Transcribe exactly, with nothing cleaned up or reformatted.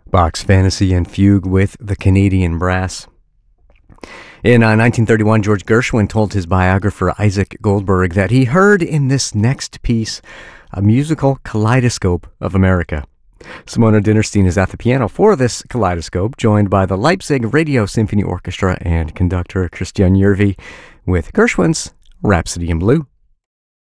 Bach's Fantasy and Fugue with the Canadian Brass. In uh, nineteen thirty-one, George Gershwin told his biographer Isaac Goldberg that he heard in this next piece a musical kaleidoscope of America. Simona Dinnerstein is at the piano for this kaleidoscope, joined by the Leipzig Radio Symphony Orchestra and conductor Christian Järvi with Gershwin's Rhapsody in Blue.